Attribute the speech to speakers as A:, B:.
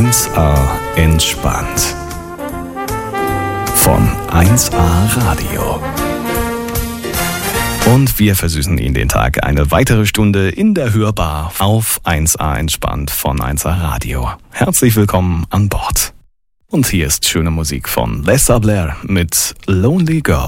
A: 1A entspannt. Von 1A Radio. Und wir versüßen Ihnen den Tag eine weitere Stunde in der Hörbar auf 1A entspannt von 1A Radio. Herzlich willkommen an Bord. Und hier ist schöne Musik von Lessa Blair mit Lonely Girl.